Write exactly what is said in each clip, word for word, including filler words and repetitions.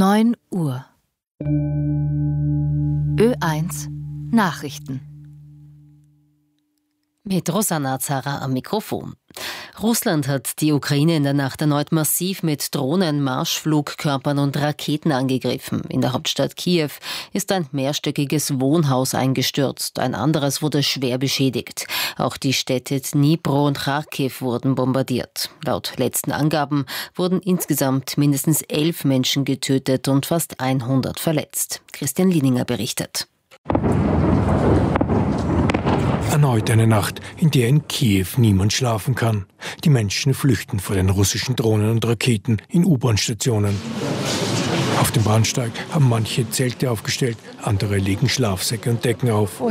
neun Uhr. Ö eins Nachrichten. Mit Rosanna Zara am Mikrofon. Russland hat die Ukraine in der Nacht erneut massiv mit Drohnen, Marschflugkörpern und Raketen angegriffen. In der Hauptstadt Kiew ist ein mehrstöckiges Wohnhaus eingestürzt. Ein anderes wurde schwer beschädigt. Auch die Städte Dnipro und Charkiw wurden bombardiert. Laut letzten Angaben wurden insgesamt mindestens elf Menschen getötet und fast hundert verletzt. Christian Lieninger berichtet. Erneut eine Nacht, in der in Kiew niemand schlafen kann. Die Menschen flüchten vor den russischen Drohnen und Raketen in U-Bahn-Stationen. Auf dem Bahnsteig haben manche Zelte aufgestellt, andere legen Schlafsäcke und Decken auf.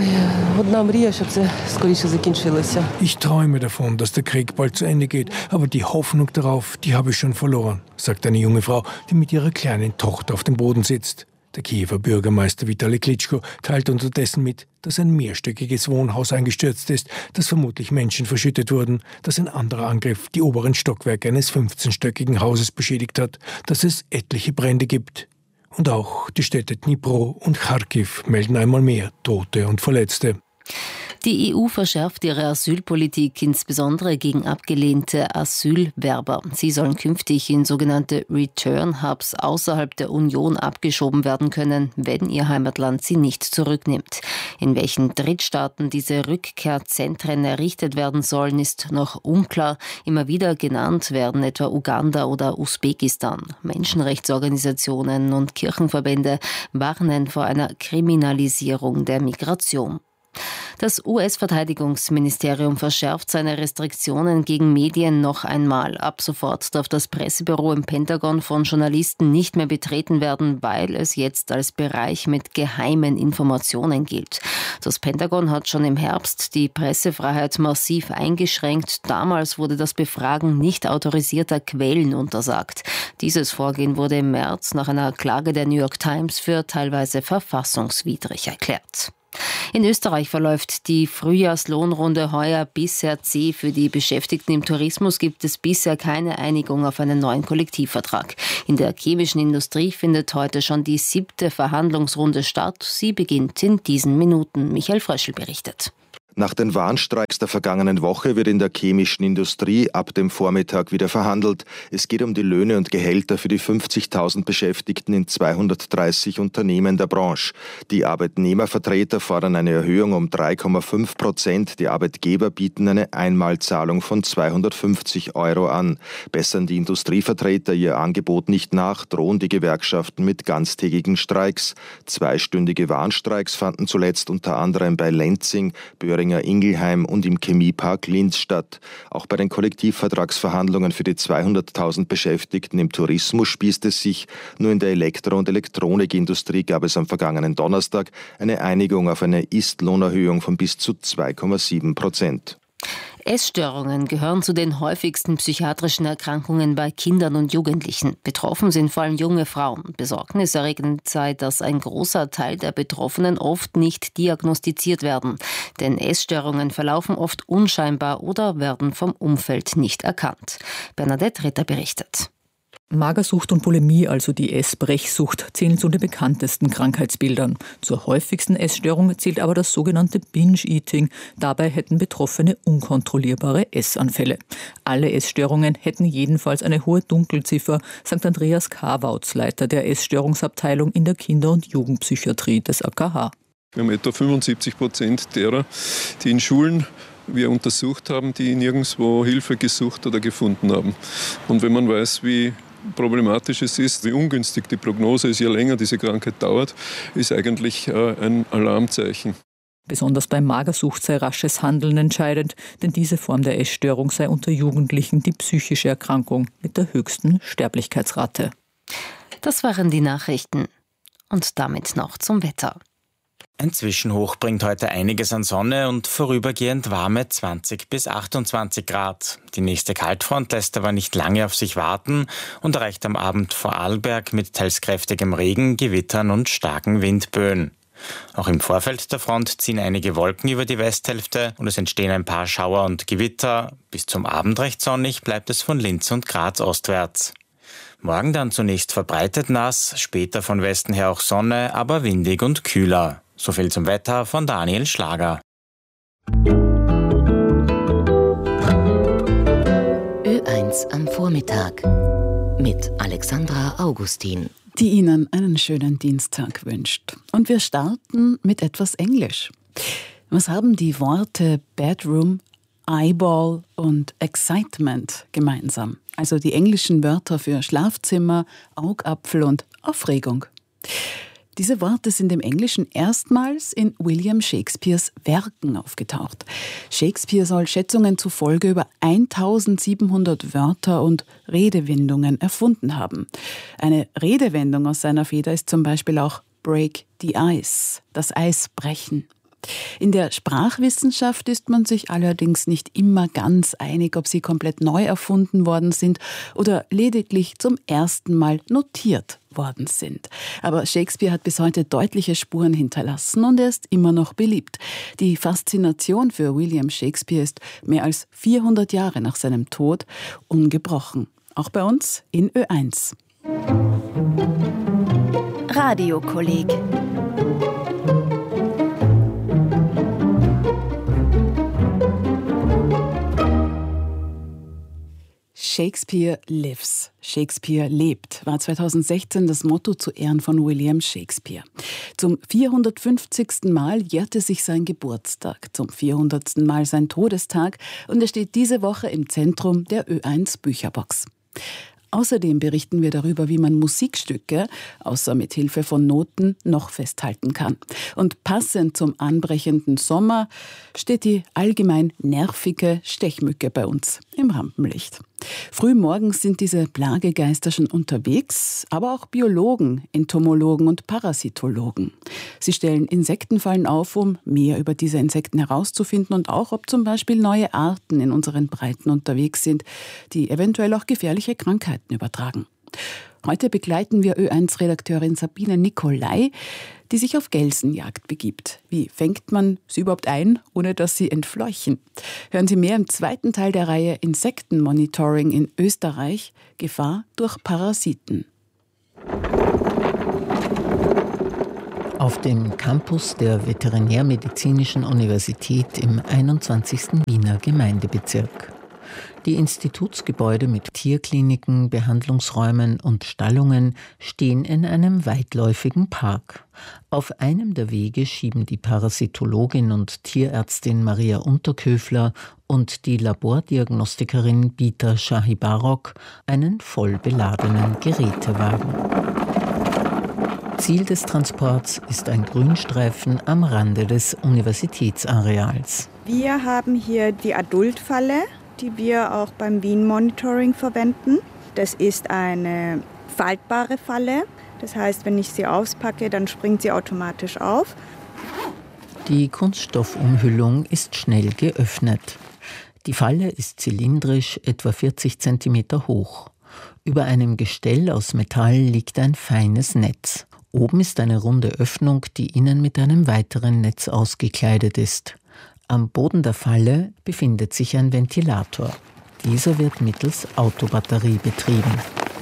Ich träume davon, dass der Krieg bald zu Ende geht, aber die Hoffnung darauf, die habe ich schon verloren, sagt eine junge Frau, die mit ihrer kleinen Tochter auf dem Boden sitzt. Der Kiewer Bürgermeister Vitali Klitschko teilt unterdessen mit, dass ein mehrstöckiges Wohnhaus eingestürzt ist, dass vermutlich Menschen verschüttet wurden, dass ein anderer Angriff die oberen Stockwerke eines fünfzehnstöckigen Hauses beschädigt hat, dass es etliche Brände gibt. Und auch die Städte Dnipro und Charkiw melden einmal mehr Tote und Verletzte. Die E U verschärft ihre Asylpolitik, insbesondere gegen abgelehnte Asylwerber. Sie sollen künftig in sogenannte Return-Hubs außerhalb der Union abgeschoben werden können, wenn ihr Heimatland sie nicht zurücknimmt. In welchen Drittstaaten diese Rückkehrzentren errichtet werden sollen, ist noch unklar. Immer wieder genannt werden etwa Uganda oder Usbekistan. Menschenrechtsorganisationen und Kirchenverbände warnen vor einer Kriminalisierung der Migration. Das U S-Verteidigungsministerium verschärft seine Restriktionen gegen Medien noch einmal. Ab sofort darf das Pressebüro im Pentagon von Journalisten nicht mehr betreten werden, weil es jetzt als Bereich mit geheimen Informationen gilt. Das Pentagon hat schon im Herbst die Pressefreiheit massiv eingeschränkt. Damals wurde das Befragen nicht autorisierter Quellen untersagt. Dieses Vorgehen wurde im März nach einer Klage der New York Times für teilweise verfassungswidrig erklärt. In Österreich verläuft die Frühjahrslohnrunde heuer bisher zäh. Für die Beschäftigten im Tourismus gibt es bisher keine Einigung auf einen neuen Kollektivvertrag. In der chemischen Industrie findet heute schon die siebte Verhandlungsrunde statt. Sie beginnt in diesen Minuten. Michael Fröschel berichtet. Nach den Warnstreiks der vergangenen Woche wird in der chemischen Industrie ab dem Vormittag wieder verhandelt. Es geht um die Löhne und Gehälter für die fünfzigtausend Beschäftigten in zweihundertdreißig Unternehmen der Branche. Die Arbeitnehmervertreter fordern eine Erhöhung um drei Komma fünf Prozent. Die Arbeitgeber bieten eine Einmalzahlung von zweihundertfünfzig Euro an. Bessern die Industrievertreter ihr Angebot nicht nach, drohen die Gewerkschaften mit ganztägigen Streiks. Zweistündige Warnstreiks fanden zuletzt unter anderem bei Lenzing, Böhringer Ingelheim und im Chemiepark Linz statt. Auch bei den Kollektivvertragsverhandlungen für die zweihunderttausend Beschäftigten im Tourismus spießt es sich. Nur in der Elektro- und Elektronikindustrie gab es am vergangenen Donnerstag eine Einigung auf eine Ist-Lohnerhöhung von bis zu zwei Komma sieben Prozent. Essstörungen gehören zu den häufigsten psychiatrischen Erkrankungen bei Kindern und Jugendlichen. Betroffen sind vor allem junge Frauen. Besorgniserregend sei, dass ein großer Teil der Betroffenen oft nicht diagnostiziert werden. Denn Essstörungen verlaufen oft unscheinbar oder werden vom Umfeld nicht erkannt. Bernadette Ritter berichtet. Magersucht und Bulimie, also die Essbrechsucht, zählen zu den bekanntesten Krankheitsbildern. Zur häufigsten Essstörung zählt aber das sogenannte Binge-Eating. Dabei hätten Betroffene unkontrollierbare Essanfälle. Alle Essstörungen hätten jedenfalls eine hohe Dunkelziffer, sagt Andreas Karwautz, Leiter der Essstörungsabteilung in der Kinder- und Jugendpsychiatrie des A K H. Wir haben etwa fünfundsiebzig Prozent derer, die in Schulen wir untersucht haben, die nirgendwo Hilfe gesucht oder gefunden haben. Und wenn man weiß, wie problematisch es ist, wie ungünstig die Prognose ist, je länger diese Krankheit dauert, ist eigentlich äh, ein Alarmzeichen. Besonders bei Magersucht sei rasches Handeln entscheidend, denn diese Form der Essstörung sei unter Jugendlichen die psychische Erkrankung mit der höchsten Sterblichkeitsrate. Das waren die Nachrichten. Und damit noch zum Wetter. Ein Zwischenhoch bringt heute einiges an Sonne und vorübergehend warme zwanzig bis achtundzwanzig Grad. Die nächste Kaltfront lässt aber nicht lange auf sich warten und erreicht am Abend Vorarlberg mit teils kräftigem Regen, Gewittern und starken Windböen. Auch im Vorfeld der Front ziehen einige Wolken über die Westhälfte und es entstehen ein paar Schauer und Gewitter. Bis zum Abend recht sonnig bleibt es von Linz und Graz ostwärts. Morgen dann zunächst verbreitet nass, später von Westen her auch Sonne, aber windig und kühler. So viel zum Wetter von Daniel Schlager. Ö eins am Vormittag mit Alexandra Augustin, die Ihnen einen schönen Dienstag wünscht. Und wir starten mit etwas Englisch. Was haben die Worte Bedroom, Eyeball und Excitement gemeinsam? Also die englischen Wörter für Schlafzimmer, Augapfel und Aufregung. Diese Worte sind im Englischen erstmals in William Shakespeares Werken aufgetaucht. Shakespeare soll Schätzungen zufolge über eintausendsiebenhundert Wörter und Redewendungen erfunden haben. Eine Redewendung aus seiner Feder ist zum Beispiel auch Break the Ice, das Eis brechen. In der Sprachwissenschaft ist man sich allerdings nicht immer ganz einig, ob sie komplett neu erfunden worden sind oder lediglich zum ersten Mal notiert worden sind. Aber Shakespeare hat bis heute deutliche Spuren hinterlassen und er ist immer noch beliebt. Die Faszination für William Shakespeare ist mehr als vierhundert Jahre nach seinem Tod ungebrochen. Auch bei uns in Ö eins. Radiokolleg. Shakespeare lives. Shakespeare lebt, war zweitausendsechzehn das Motto zu Ehren von William Shakespeare. Zum vierhundertfünfzigsten Mal jährte sich sein Geburtstag, zum vierhundertsten Mal sein Todestag und er steht diese Woche im Zentrum der Ö eins Bücherbox. Außerdem berichten wir darüber, wie man Musikstücke, außer mit Hilfe von Noten, noch festhalten kann. Und passend zum anbrechenden Sommer steht die allgemein nervige Stechmücke bei uns im Rampenlicht. Frühmorgens sind diese Plagegeister schon unterwegs, aber auch Biologen, Entomologen und Parasitologen. Sie stellen Insektenfallen auf, um mehr über diese Insekten herauszufinden und auch, ob zum Beispiel neue Arten in unseren Breiten unterwegs sind, die eventuell auch gefährliche Krankheiten übertragen. Heute begleiten wir Ö eins Redakteurin Sabine Nicolai, die sich auf Gelsenjagd begibt. Wie fängt man sie überhaupt ein, ohne dass sie entfleuchen? Hören Sie mehr im zweiten Teil der Reihe Insektenmonitoring in Österreich, Gefahr durch Parasiten. Auf dem Campus der Veterinärmedizinischen Universität im einundzwanzigsten Wiener Gemeindebezirk. Die Institutsgebäude mit Tierkliniken, Behandlungsräumen und Stallungen stehen in einem weitläufigen Park. Auf einem der Wege schieben die Parasitologin und Tierärztin Maria Unterköfler und die Labordiagnostikerin Bita Shahibarok einen voll beladenen Gerätewagen. Ziel des Transports ist ein Grünstreifen am Rande des Universitätsareals. Wir haben hier die Adultfalle, die wir auch beim Wien-Monitoring verwenden. Das ist eine faltbare Falle. Das heißt, wenn ich sie auspacke, dann springt sie automatisch auf. Die Kunststoffumhüllung ist schnell geöffnet. Die Falle ist zylindrisch, etwa vierzig Zentimeter hoch. Über einem Gestell aus Metall liegt ein feines Netz. Oben ist eine runde Öffnung, die innen mit einem weiteren Netz ausgekleidet ist. Am Boden der Falle befindet sich ein Ventilator. Dieser wird mittels Autobatterie betrieben.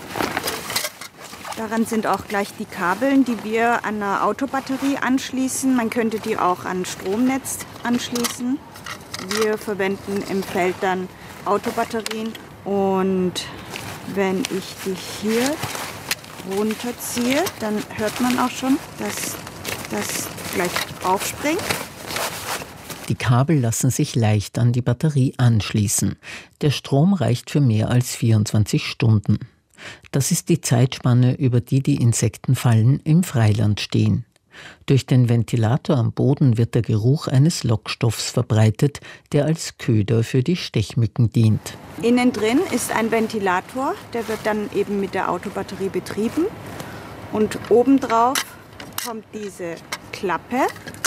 Daran sind auch gleich die Kabel, die wir an eine Autobatterie anschließen. Man könnte die auch an ein Stromnetz anschließen. Wir verwenden im Feld dann Autobatterien. Und wenn ich die hier runterziehe, dann hört man auch schon, dass das gleich aufspringt. Die Kabel lassen sich leicht an die Batterie anschließen. Der Strom reicht für mehr als vierundzwanzig Stunden. Das ist die Zeitspanne, über die die Insektenfallen im Freiland stehen. Durch den Ventilator am Boden wird der Geruch eines Lockstoffs verbreitet, der als Köder für die Stechmücken dient. Innen drin ist ein Ventilator, der wird dann eben mit der Autobatterie betrieben. Und obendrauf kommt diese Klappe.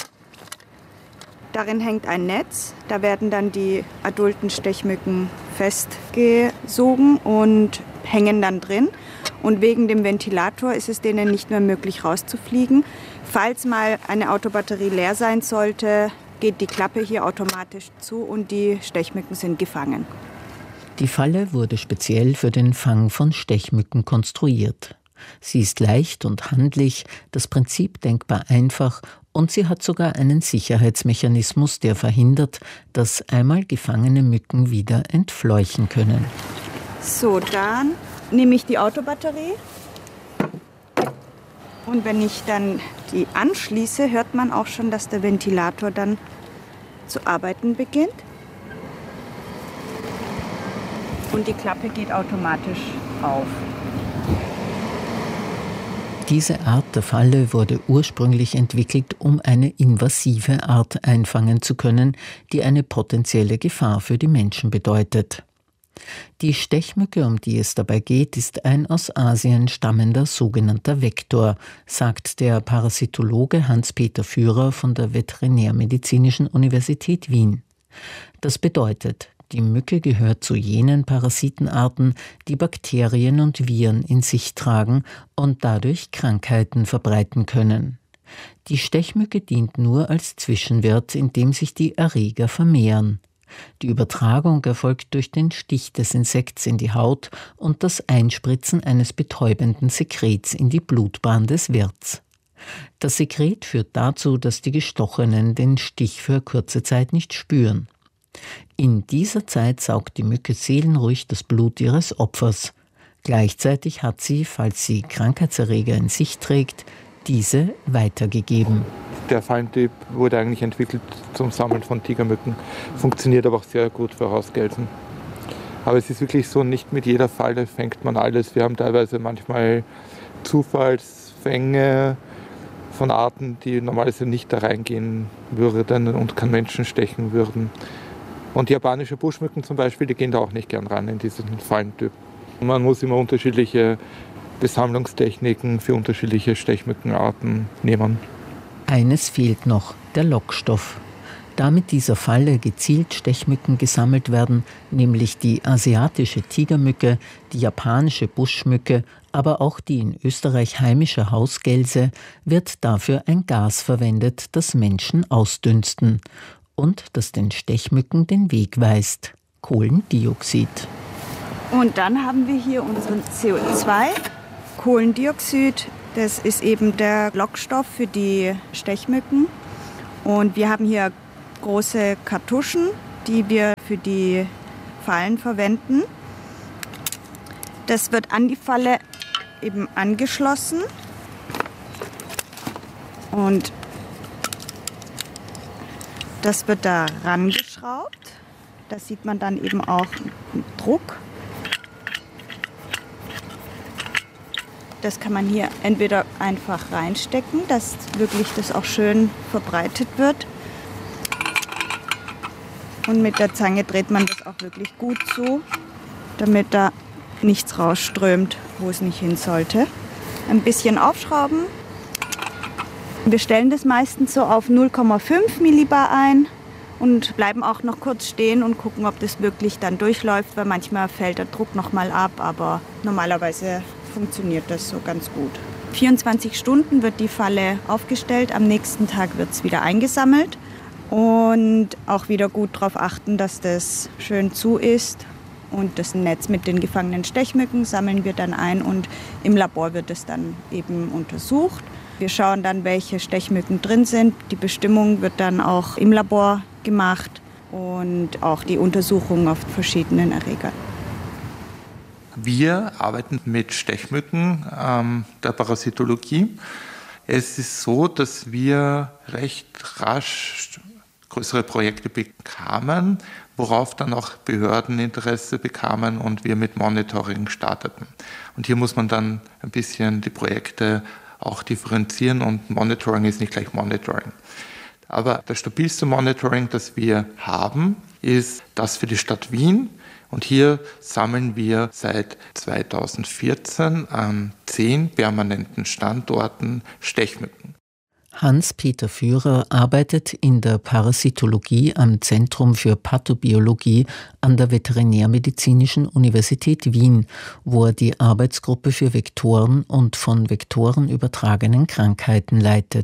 Darin hängt ein Netz, da werden dann die adulten Stechmücken festgesogen und hängen dann drin. Und wegen dem Ventilator ist es denen nicht mehr möglich rauszufliegen. Falls mal eine Autobatterie leer sein sollte, geht die Klappe hier automatisch zu und die Stechmücken sind gefangen. Die Falle wurde speziell für den Fang von Stechmücken konstruiert. Sie ist leicht und handlich, das Prinzip denkbar einfach und sie hat sogar einen Sicherheitsmechanismus, der verhindert, dass einmal gefangene Mücken wieder entfleuchen können. So, dann nehme ich die Autobatterie und wenn ich dann die anschließe, hört man auch schon, dass der Ventilator dann zu arbeiten beginnt. Und die Klappe geht automatisch auf. Diese Art der Falle wurde ursprünglich entwickelt, um eine invasive Art einfangen zu können, die eine potenzielle Gefahr für die Menschen bedeutet. Die Stechmücke, um die es dabei geht, ist ein aus Asien stammender sogenannter Vektor, sagt der Parasitologe Hans-Peter Führer von der Veterinärmedizinischen Universität Wien. Das bedeutet, die Mücke gehört zu jenen Parasitenarten, die Bakterien und Viren in sich tragen und dadurch Krankheiten verbreiten können. Die Stechmücke dient nur als Zwischenwirt, in dem sich die Erreger vermehren. Die Übertragung erfolgt durch den Stich des Insekts in die Haut und das Einspritzen eines betäubenden Sekrets in die Blutbahn des Wirts. Das Sekret führt dazu, dass die Gestochenen den Stich für kurze Zeit nicht spüren. In dieser Zeit saugt die Mücke seelenruhig das Blut ihres Opfers. Gleichzeitig hat sie, falls sie Krankheitserreger in sich trägt, diese weitergegeben. Der Fallentyp wurde eigentlich entwickelt zum Sammeln von Tigermücken, funktioniert aber auch sehr gut für Hausgelsen. Aber es ist wirklich so, nicht mit jeder Falle fängt man alles. Wir haben teilweise manchmal Zufallsfänge von Arten, die normalerweise nicht da reingehen würden und keinen Menschen stechen würden. Und die japanische Buschmücken zum Beispiel, die gehen da auch nicht gern ran in diesen Fallentyp. Man muss immer unterschiedliche Besammlungstechniken für unterschiedliche Stechmückenarten nehmen. Eines fehlt noch, der Lockstoff. Da mit dieser Falle gezielt Stechmücken gesammelt werden, nämlich die asiatische Tigermücke, die japanische Buschmücke, aber auch die in Österreich heimische Hausgelse, wird dafür ein Gas verwendet, das Menschen ausdünsten und das den Stechmücken den Weg weist: Kohlendioxid. Und dann haben wir hier unseren C O zwei. Kohlendioxid, das ist eben der Lockstoff für die Stechmücken. Und wir haben hier große Kartuschen, die wir für die Fallen verwenden. Das wird an die Falle eben angeschlossen. Und das wird da rangeschraubt. Da sieht man dann eben auch einen Druck. Das kann man hier entweder einfach reinstecken, dass wirklich das auch schön verbreitet wird. Und mit der Zange dreht man das auch wirklich gut zu, damit da nichts rausströmt, wo es nicht hin sollte. Ein bisschen aufschrauben. Wir stellen das meistens so auf null Komma fünf Millibar ein und bleiben auch noch kurz stehen und gucken, ob das wirklich dann durchläuft, weil manchmal fällt der Druck noch mal ab, aber normalerweise funktioniert das so ganz gut. vierundzwanzig Stunden wird die Falle aufgestellt, am nächsten Tag wird es wieder eingesammelt und auch wieder gut darauf achten, dass das schön zu ist. Und das Netz mit den gefangenen Stechmücken sammeln wir dann ein und im Labor wird es dann eben untersucht. Wir schauen dann, welche Stechmücken drin sind. Die Bestimmung wird dann auch im Labor gemacht und auch die Untersuchung auf verschiedenen Erregern. Wir arbeiten mit Stechmücken ähm, der Parasitologie. Es ist so, dass wir recht rasch größere Projekte bekamen, worauf dann auch Behörden Interesse bekamen und wir mit Monitoring starteten. Und hier muss man dann ein bisschen die Projekte auch differenzieren und Monitoring ist nicht gleich Monitoring. Aber das stabilste Monitoring, das wir haben, ist das für die Stadt Wien. Und hier sammeln wir seit zweitausendvierzehn an zehn permanenten Standorten Stechmücken. Hans-Peter Führer arbeitet in der Parasitologie am Zentrum für Pathobiologie an der Veterinärmedizinischen Universität Wien, wo er die Arbeitsgruppe für Vektoren und von Vektoren übertragenen Krankheiten leitet.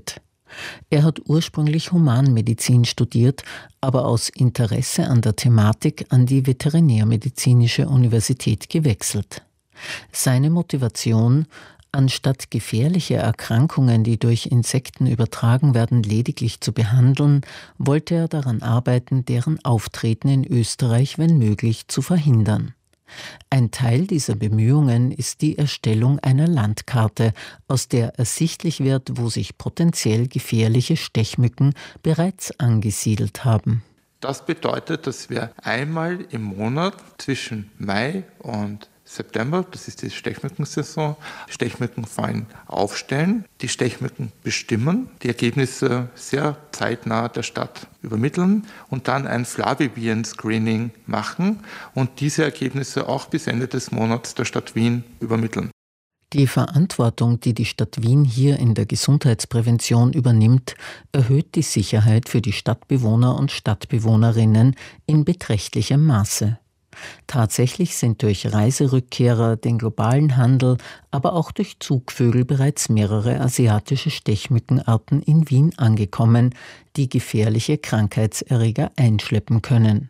Er hat ursprünglich Humanmedizin studiert, aber aus Interesse an der Thematik an die Veterinärmedizinische Universität gewechselt. Seine Motivation: Anstatt gefährliche Erkrankungen, die durch Insekten übertragen werden, lediglich zu behandeln, wollte er daran arbeiten, deren Auftreten in Österreich, wenn möglich, zu verhindern. Ein Teil dieser Bemühungen ist die Erstellung einer Landkarte, aus der ersichtlich wird, wo sich potenziell gefährliche Stechmücken bereits angesiedelt haben. Das bedeutet, dass wir einmal im Monat zwischen Mai und September, das ist die Stechmückensaison, Stechmückenfallen aufstellen, die Stechmücken bestimmen, die Ergebnisse sehr zeitnah der Stadt übermitteln und dann ein Flaviviren-Screening machen und diese Ergebnisse auch bis Ende des Monats der Stadt Wien übermitteln. Die Verantwortung, die die Stadt Wien hier in der Gesundheitsprävention übernimmt, erhöht die Sicherheit für die Stadtbewohner und Stadtbewohnerinnen in beträchtlichem Maße. Tatsächlich sind durch Reiserückkehrer, den globalen Handel, aber auch durch Zugvögel bereits mehrere asiatische Stechmückenarten in Wien angekommen, die gefährliche Krankheitserreger einschleppen können.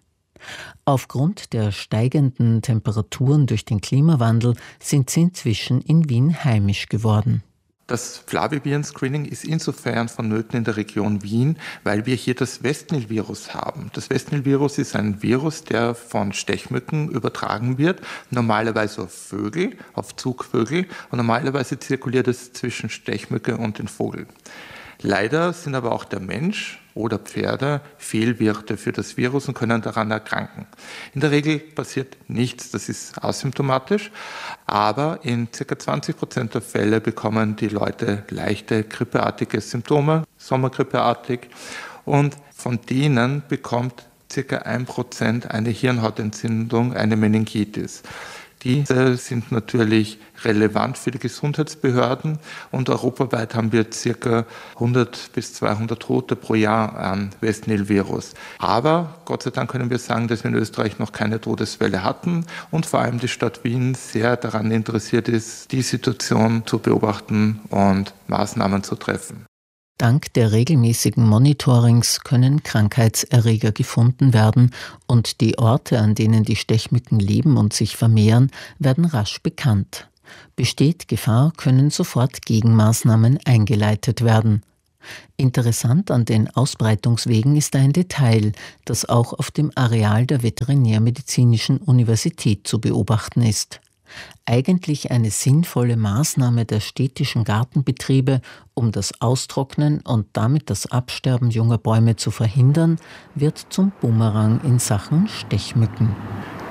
Aufgrund der steigenden Temperaturen durch den Klimawandel sind sie inzwischen in Wien heimisch geworden. Das Flaviviren-Screening ist insofern vonnöten in der Region Wien, weil wir hier das Westnil-Virus haben. Das Westnil-Virus ist ein Virus, der von Stechmücken übertragen wird, normalerweise auf Vögel, auf Zugvögel, und normalerweise zirkuliert es zwischen Stechmücke und den Vogel. Leider sind aber auch der Mensch oder Pferde Fehlwirte für das Virus und können daran erkranken. In der Regel passiert nichts, das ist asymptomatisch, aber in ca. zwanzig Prozent der Fälle bekommen die Leute leichte grippeartige Symptome, Sommergrippeartig, und von denen bekommt ca. ein Prozent eine Hirnhautentzündung, eine Meningitis. Diese sind natürlich relevant für die Gesundheitsbehörden und europaweit haben wir ca. hundert bis zweihundert Tote pro Jahr an Westnil-Virus. Aber Gott sei Dank können wir sagen, dass wir in Österreich noch keine Todesfälle hatten und vor allem die Stadt Wien sehr daran interessiert ist, die Situation zu beobachten und Maßnahmen zu treffen. Dank der regelmäßigen Monitorings können Krankheitserreger gefunden werden und die Orte, an denen die Stechmücken leben und sich vermehren, werden rasch bekannt. Besteht Gefahr, können sofort Gegenmaßnahmen eingeleitet werden. Interessant an den Ausbreitungswegen ist ein Detail, das auch auf dem Areal der Veterinärmedizinischen Universität zu beobachten ist. Eigentlich eine sinnvolle Maßnahme der städtischen Gartenbetriebe, um das Austrocknen und damit das Absterben junger Bäume zu verhindern, wird zum Bumerang in Sachen Stechmücken.